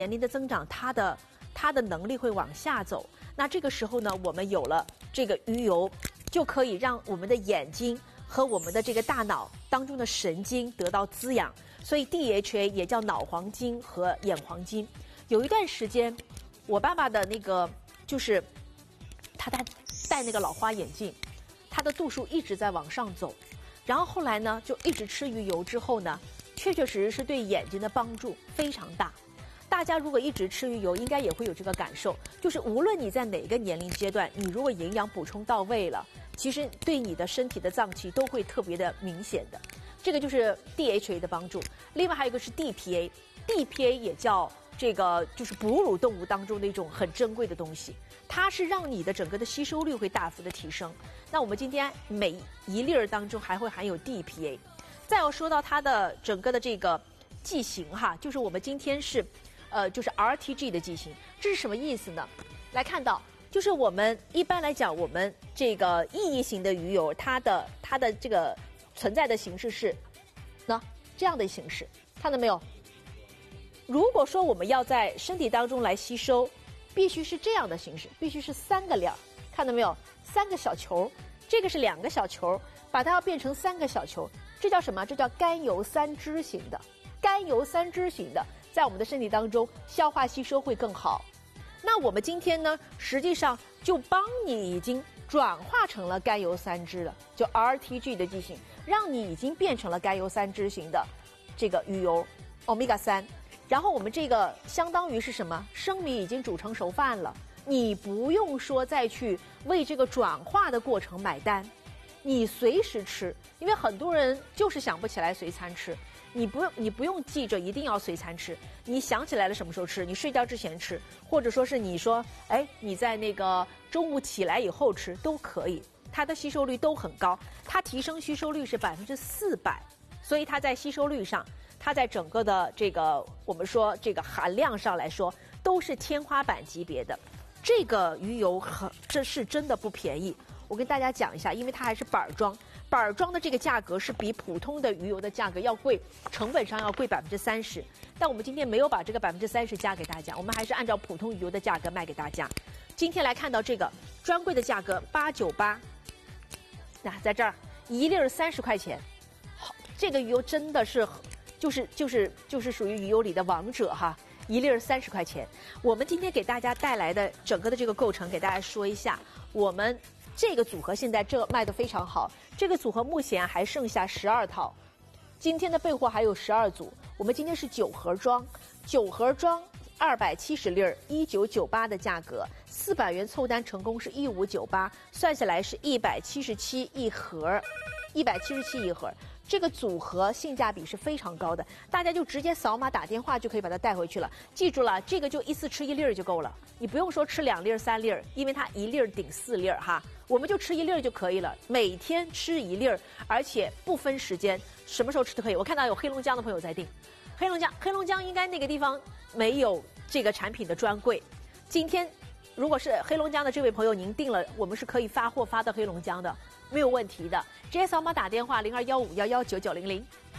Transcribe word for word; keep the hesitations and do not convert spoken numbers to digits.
年龄的增长，它的它的能力会往下走。那这个时候呢，我们有了这个鱼油，就可以让我们的眼睛和我们的这个大脑当中的神经得到滋养。所以 D H A 也叫脑黄金和眼黄金。有一段时间，我爸爸的那个就是他戴戴那个老花眼镜，他的度数一直在往上走。然后后来呢，就一直吃鱼油之后呢，确确实实是对眼睛的帮助非常大。大家如果一直吃鱼油，应该也会有这个感受，就是无论你在哪个年龄阶段，你如果营养补充到位了，其实对你的身体的脏器都会特别的明显的。这个就是 D H A 的帮助。另外还有一个是 D P A，D P A 也叫这个就是哺乳动物当中的一种很珍贵的东西，它是让你的整个的吸收率会大幅的提升。那我们今天每一粒儿当中还会含有 D P A。再要说到它的整个的这个剂型哈，就是我们今天是。呃，就是 R T G 的剂型，这是什么意思呢？来看到，就是我们一般来讲，我们这个意义型的鱼油，它的它的这个存在的形式是，那这样的形式，看到没有？如果说我们要在身体当中来吸收，必须是这样的形式，必须是三个粒儿，看到没有？三个小球，这个是两个小球，把它要变成三个小球，这叫什么？这叫甘油三酯型的，甘油三酯型的。在我们的身体当中，消化吸收会更好。那我们今天呢，实际上就帮你已经转化成了甘油三酯了，就 R T G 的剂型，让你已经变成了甘油三酯型的这个鱼油 欧米伽三。然后我们这个相当于是什么？生米已经煮成熟饭了，你不用说再去为这个转化的过程买单，你随时吃，因为很多人就是想不起来随餐吃。你不用，你不用记着一定要随餐吃。你想起来了什么时候吃？你睡觉之前吃，或者说是你说，哎，你在那个中午起来以后吃都可以。它的吸收率都很高，它提升吸收率是百分之四百，所以它在吸收率上，它在整个的这个我们说这个含量上来说都是天花板级别的。这个鱼油很，这是真的不便宜。我跟大家讲一下，因为它还是板装。板装的这个价格是比普通的鱼油的价格要贵，成本上要贵百分之三十。但我们今天没有把这个百分之三十加给大家，我们还是按照普通鱼油的价格卖给大家。今天来看到这个专柜的价格八九八，那在这儿一粒三十块钱，好，这个鱼油真的是就是就是就是属于鱼油里的王者哈，一粒三十块钱。我们今天给大家带来的整个的这个构成，给大家说一下，我们。这个组合现在这卖得非常好，这个组合目前还剩下十二套，今天的备货还有十二组。我们今天是九盒装，九盒装二百七十粒儿，一九九八的价格，四百元凑单成功是一五九八，算下来是一百七十七一盒，一百七十七一盒。这个组合性价比是非常高的，大家就直接扫码打电话就可以把它带回去了。记住了，这个就一次吃一粒儿就够了，你不用说吃两粒儿三粒儿，因为它一粒儿顶四粒儿哈，我们就吃一粒儿就可以了，每天吃一粒儿，而且不分时间，什么时候吃都可以。我看到有黑龙江的朋友在订，黑龙江黑龙江应该那个地方没有这个产品的专柜，今天如果是黑龙江的这位朋友您订了，我们是可以发货发到黑龙江的，没有问题的。直接扫码打电话零二幺五幺幺九九零零。